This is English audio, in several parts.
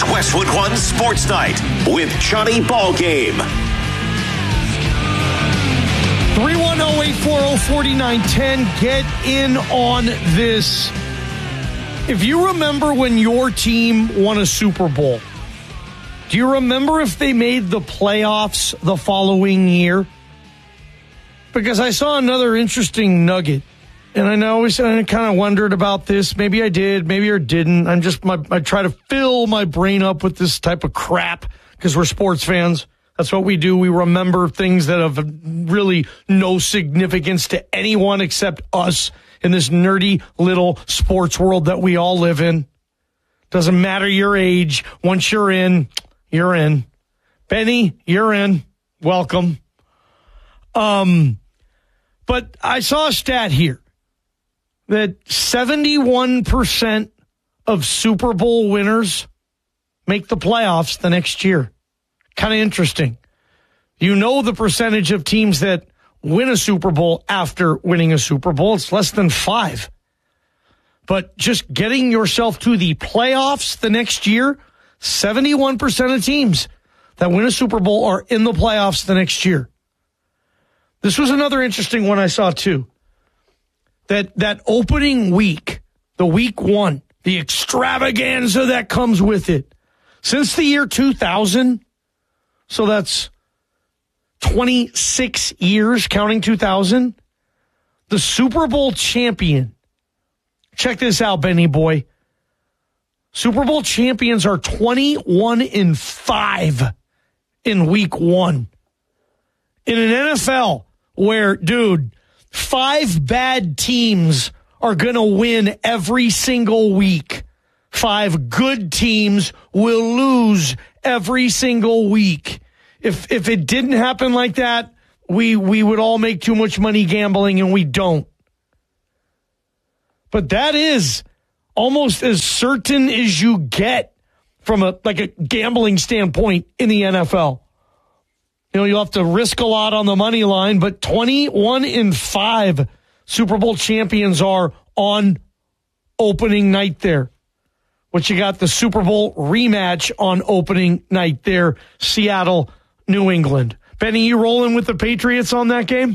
It's Westwood One Sports Night with Johnny Ballgame. 310-840-4910. Get in on this. If you remember when your team won a Super Bowl, do you remember if they made the playoffs the following year? Because I saw another interesting nugget, and I kind of wondered about this. Maybe I did, maybe I didn't. I try to fill my brain up with this type of crap because we're sports fans. That's what we do. We remember things that have really no significance to anyone except us in this nerdy little sports world that we all live in. Doesn't matter your age. Once you're in, you're in. Benny, you're in. Welcome. But I saw a stat here that 71% of Super Bowl winners make the playoffs the next year. Kind of interesting. You know the percentage of teams that win a Super Bowl after winning a Super Bowl. It's less than 5. But just getting yourself to the playoffs the next year, 71% of teams that win a Super Bowl are in the playoffs the next year. This was another interesting one I saw too. That opening week, the week 1, the extravaganza that comes with it. Since the year 2000, so that's 26 years, counting 2000, the Super Bowl champion. Check this out, Benny boy. Super Bowl champions are 21-5 in week 1. In an NFL where, dude, 5 bad teams are going to win every single week. 5 good teams will lose every single week. If it didn't happen like that, we would all make too much money gambling, and we don't. But that is almost as certain as you get from a gambling standpoint in the NFL. You know, you'll have to risk a lot on the money line, but 21-5 Super Bowl champions are on opening night there. What you got, the Super Bowl rematch on opening night there, Seattle, New England. Benny, you rolling with the Patriots on that game?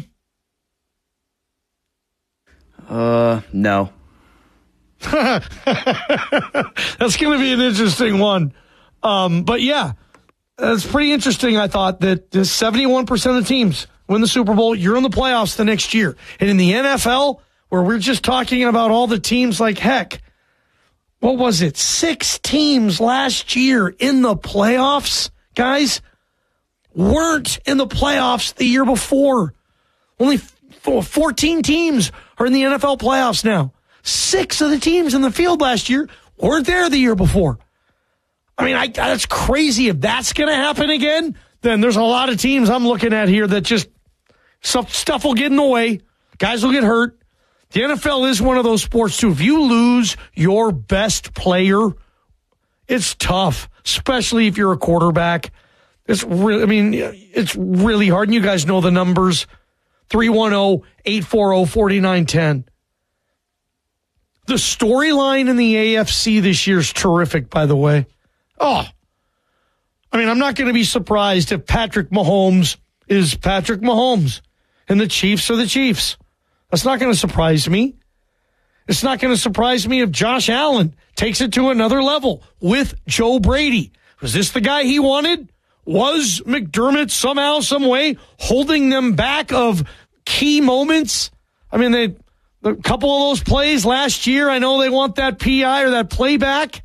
No. That's going to be an interesting one. But yeah. It's pretty interesting, I thought, that 71% of teams win the Super Bowl. You're in the playoffs the next year. And in the NFL, where we're just talking about all the teams like heck, what was it? 6 teams last year in the playoffs, guys, weren't in the playoffs the year before. Only 14 teams are in the NFL playoffs now. 6 of the teams in the field last year weren't there the year before. I mean, that's crazy. If that's going to happen again, then there's a lot of teams I'm looking at here that just stuff will get in the way. Guys will get hurt. The NFL is one of those sports, too. If you lose your best player, it's tough, especially if you're a quarterback. It's really hard. And you guys know the numbers. 310-840-4910. The storyline in the AFC this year is terrific, by the way. Oh, I mean, I'm not going to be surprised if Patrick Mahomes is Patrick Mahomes and the Chiefs are the Chiefs. That's not going to surprise me. It's not going to surprise me if Josh Allen takes it to another level with Joe Brady. Was this the guy he wanted? Was McDermott somehow, some way holding them back of key moments? I mean, a couple of those plays last year, I know they want that PI or that playback.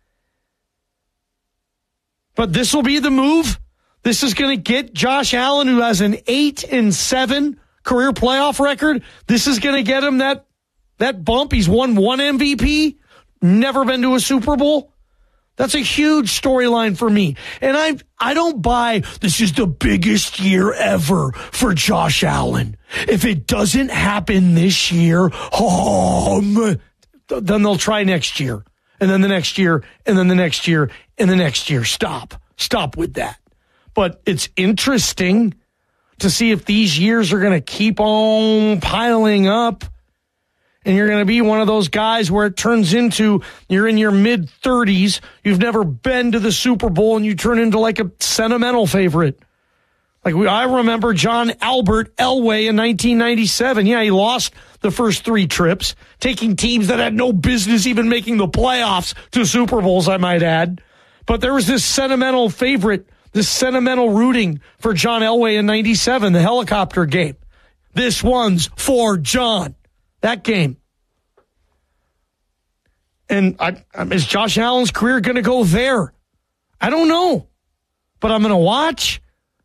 But this will be the move. This is going to get Josh Allen, who has an 8-7 career playoff record. This is going to get him that bump. He's won 1 MVP, never been to a Super Bowl. That's a huge storyline for me. And I don't buy this is the biggest year ever for Josh Allen. If it doesn't happen this year, then they'll try next year. And then the next year, and then the next year, and the next year. Stop with that. But it's interesting to see if these years are going to keep on piling up And you're going to be one of those guys where it turns into you're in your mid-30s, you've never been to the Super Bowl, and you turn into like a sentimental favorite. I remember John Albert Elway in 1997. Yeah, he lost the first 3 trips, taking teams that had no business even making the playoffs to Super Bowls, I might add. But there was this sentimental favorite, this sentimental rooting for John Elway in 97, the helicopter game. This one's for John. That game. And is Josh Allen's career going to go there? I don't know. But I'm going to watch.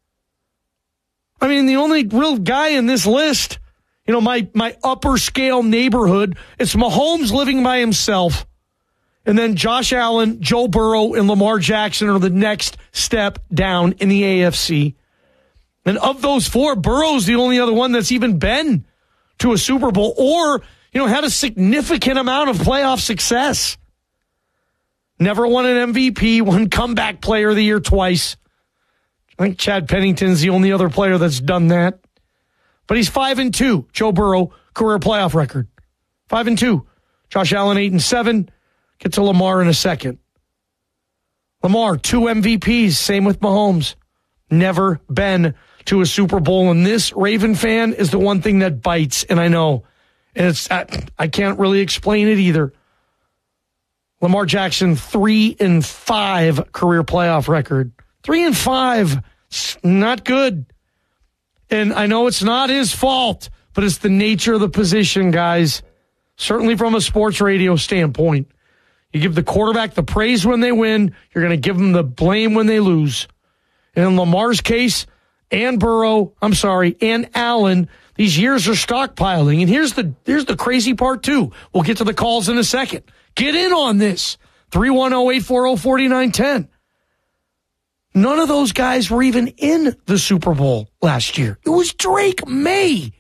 I mean, the only real guy in this list, my upper scale neighborhood, it's Mahomes living by himself. And then Josh Allen, Joe Burrow, and Lamar Jackson are the next step down in the AFC. And of those 4, Burrow's the only other one that's even been to a Super Bowl or, had a significant amount of playoff success. Never won an MVP, won comeback player of the year twice. I think Chad Pennington's the only other player that's done that. But he's 5-2, Joe Burrow, career playoff record. 5-2. Josh Allen 8-7. Get to Lamar in a second. Lamar, 2 MVPs, same with Mahomes. Never been to a Super Bowl, and this Raven fan is the one thing that bites, and I know. And I can't really explain it either. Lamar Jackson, 3-5 career playoff record. 3-5, it's not good. And I know it's not his fault, but it's the nature of the position, guys. Certainly from a sports radio standpoint. You give the quarterback the praise when they win, you're going to give them the blame when they lose. And in Lamar's case, and Allen, these years are stockpiling. And here's the crazy part, too. We'll get to the calls in a second. Get in on this. 310-840-4910. None of those guys were even in the Super Bowl last year. It was Drake May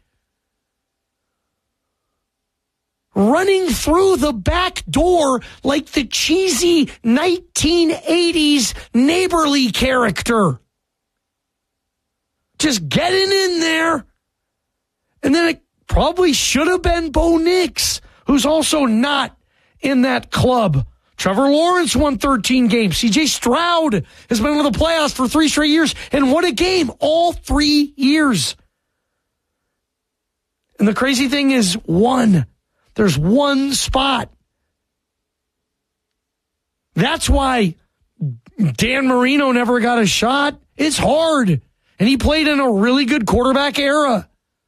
running through the back door like the cheesy 1980s Neighborly character. Just getting in there. And then it probably should have been Bo Nix, who's also not in that club. Trevor Lawrence won 13 games. C.J. Stroud has been in the playoffs for 3 straight years and won a game all 3 years. And the crazy thing is there's one spot. That's why Dan Marino never got a shot. It's hard. And he played in a really good quarterback era.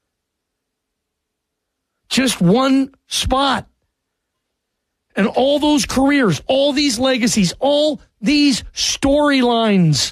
Just one spot. And all those careers, all these legacies, all these storylines.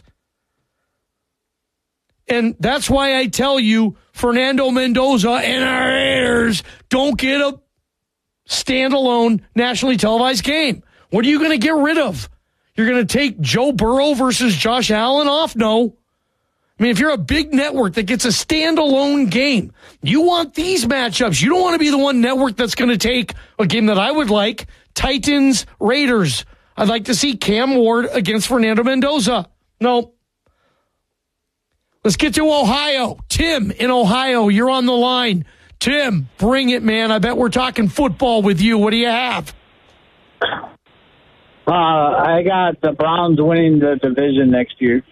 And that's why I tell you, Fernando Mendoza and our heirs don't get a standalone nationally televised game. What are you going to get rid of? You're going to take Joe Burrow versus Josh Allen off? No. I mean, if you're a big network that gets a standalone game, you want these matchups. You don't want to be the one network that's going to take a game that I would like, Titans, Raiders. I'd like to see Cam Ward against Fernando Mendoza. No. Let's get to Ohio. Tim in Ohio, you're on the line. Tim, bring it, man. I bet we're talking football with you. What do you have? I got the Browns winning the division next year.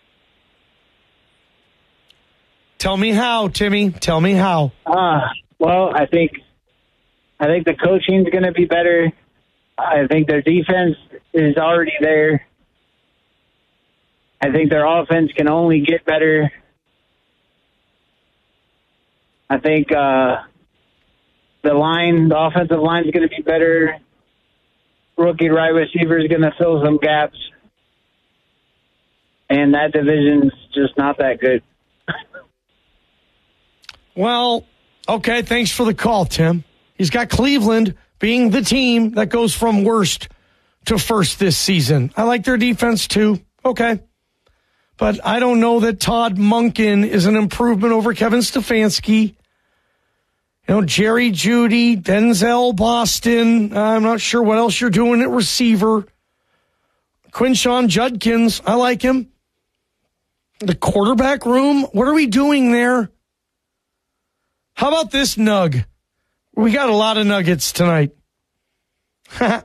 Tell me how, Timmy. Tell me how. Well, I think the coaching's going to be better. I think their defense is already there. I think their offense can only get better. I think the offensive line is going to be better. Rookie wide receiver is going to fill some gaps. And that division's just not that good. Well, okay, thanks for the call, Tim. He's got Cleveland being the team that goes from worst to first this season. I like their defense, too. Okay. But I don't know that Todd Monken is an improvement over Kevin Stefanski. Jerry Jeudy, Denzel Boston. I'm not sure what else you're doing at receiver. Quinshon Judkins, I like him. The quarterback room, what are we doing there? How about this nug? We got a lot of nuggets tonight. And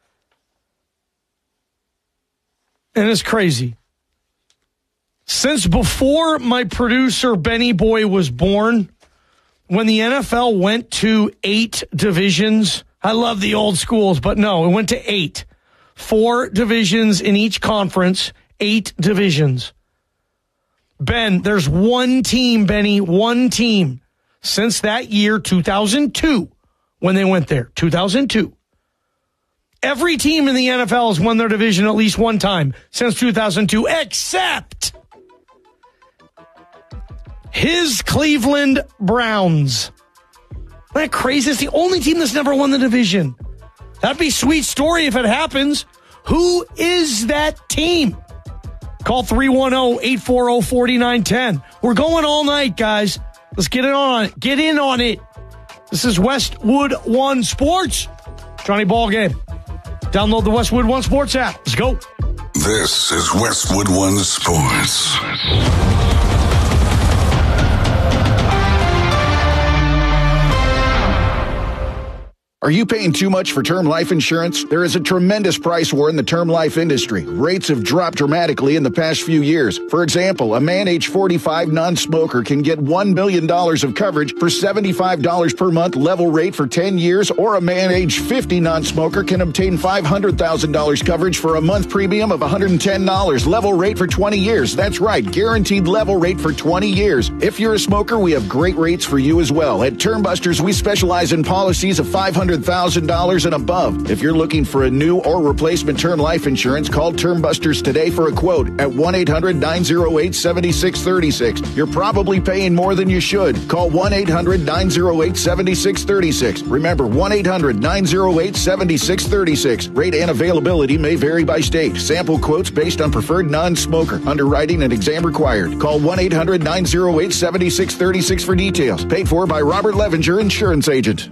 it's crazy. Since before my producer Benny Boy was born, when the NFL went to 8 divisions, I love the old schools, but no, it went to 8. 4 divisions in each conference, 8 divisions. Ben, there's one team, Benny, one team since that year, 2002, when they went there, 2002. Every team in the NFL has won their division at least one time since 2002, except his Cleveland Browns. Isn't that crazy? It's the only team that's never won the division. That'd be a sweet story if it happens. Who is that team? Call 310-840-4910. We're going all night, guys. Let's get in on it. Get in on it. This is Westwood One Sports. Johnny Ballgame. Download the Westwood One Sports app. Let's go. This is Westwood One Sports. Are you paying too much for term life insurance? There is a tremendous price war in the term life industry. Rates have dropped dramatically in the past few years. For example, a man age 45 non-smoker can get $1 million of coverage for $75 per month level rate for 10 years, or a man age 50 non-smoker can obtain $500,000 coverage for a month premium of $110 level rate for 20 years. That's right, guaranteed level rate for 20 years. If you're a smoker, we have great rates for you as well. At Term Busters, we specialize in policies of $500,000 and above. If you're looking for a new or replacement term life insurance, call Term Busters today for a quote at 1-800-908-7636. You're probably paying more than you should. Call 1-800-908-7636. Remember, 1-800-908-7636. Rate and availability may vary by state. Sample quotes based on preferred non-smoker. Underwriting and exam required. Call 1-800-908-7636 for details. Paid for by Robert Levenger, insurance agent.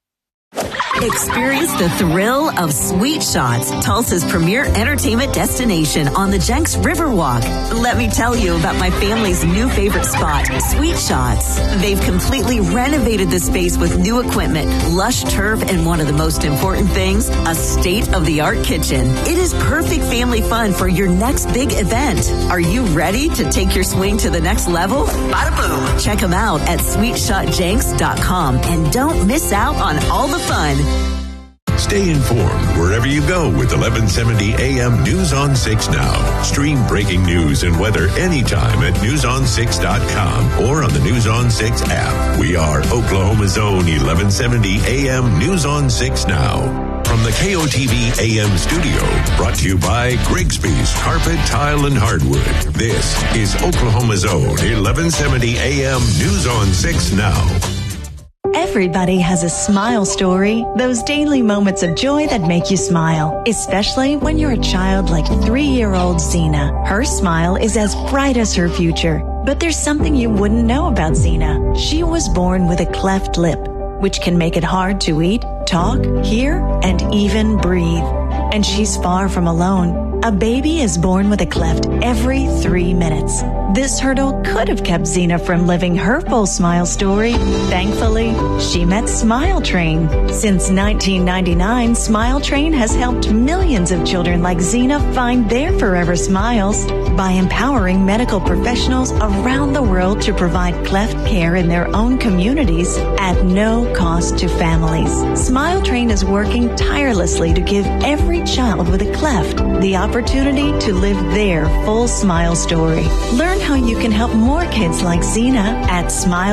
Experience the thrill of Sweet Shots, Tulsa's premier entertainment destination on the Jenks Riverwalk. Let me tell you about my family's new favorite spot, Sweet Shots. They've completely renovated the space with new equipment, lush turf, and one of the most important things, a state-of-the-art kitchen. It is perfect family fun for your next big event. Are you ready to take your swing to the next level? Bada boom! Check them out at sweetshotjenks.com and don't miss out on all the fun. Stay informed wherever you go with 1170 AM News on 6 Now. Stream breaking news and weather anytime at newson6.com or on the News on 6 app. We are Oklahoma's own 1170 AM News on 6 Now. From the KOTV AM studio, brought to you by Grigsby's Carpet, Tile, and Hardwood. This is Oklahoma's own 1170 AM News on 6 Now. Everybody has a smile story, those daily moments of joy that make you smile, especially when you're a child like 3-year-old Zena. Her smile is as bright as her future, but there's something you wouldn't know about Zena. She was born with a cleft lip, which can make it hard to eat, talk, hear, and even breathe. And she's far from alone. A baby is born with a cleft every 3 minutes. This hurdle could have kept Zena from living her full smile story. Thankfully, she met Smile Train. Since 1999, Smile Train has helped millions of children like Zena find their forever smiles by empowering medical professionals around the world to provide cleft care in their own communities at no cost to families. Smile Train is working tirelessly to give every child with a cleft the opportunity to live their full smile story. Learn how you can help more kids like Zena at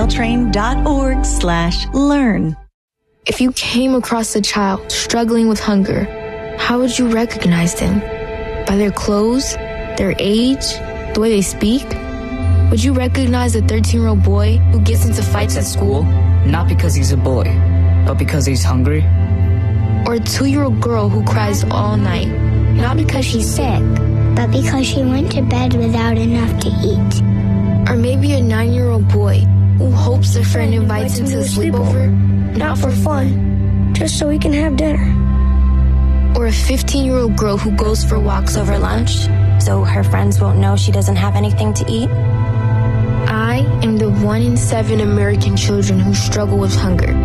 smiletrain.org/learn. If you came across a child struggling with hunger, how would you recognize them? By their clothes, their age, the way they speak? Would you recognize a 13-year-old boy who gets into fights at school? Not because he's a boy, but because he's hungry? Or a 2-year-old girl who cries all night? Not because she's sick, but because she went to bed without enough to eat. Or maybe a 9-year-old boy who hopes a friend invites him to a sleepover? Not for fun, just so we can have dinner. Or a 15-year-old girl who goes for walks over lunch, so her friends won't know she doesn't have anything to eat? I am the 1 in 7 American children who struggle with hunger.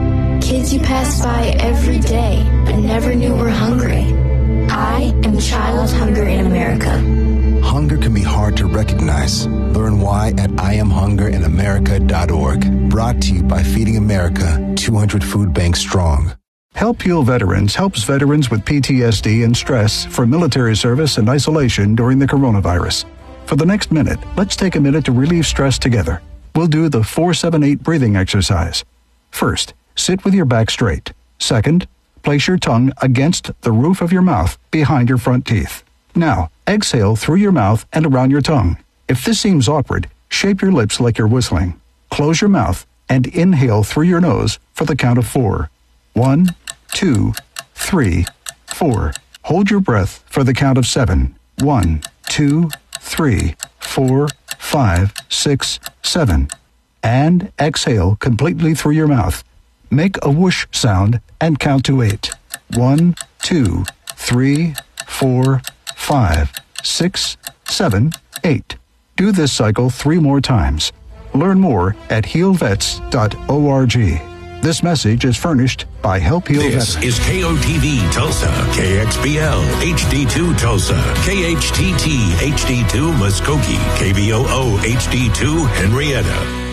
Kids you pass by every day, but never knew were hungry. I am Child Hunger in America. Hunger can be hard to recognize. Learn why at IamHungerinAmerica.org. Brought to you by Feeding America, 200 food banks strong. Help Heal Veterans helps veterans with PTSD and stress from military service and isolation during the coronavirus. For the next minute, let's take a minute to relieve stress together. We'll do the 4-7-8 breathing exercise. First, sit with your back straight. Second, place your tongue against the roof of your mouth behind your front teeth. Now, exhale through your mouth and around your tongue. If this seems awkward, shape your lips like you're whistling. Close your mouth and inhale through your nose for the count of 4. 1, 2, 3, 4. Hold your breath for the count of 7. 1, 2, 3, 4, 5, 6, 7. And exhale completely through your mouth. Make a whoosh sound and count to 8. 1, 2, 3, 4, 5, 6, 7, 8. Do this cycle 3 more times. Learn more at healvets.org. This message is furnished by Help Heal This Veterans. is KOTV Tulsa, KXPL HD2 Tulsa, KHTT HD2 Muskogee, KVOO HD2 Henrietta.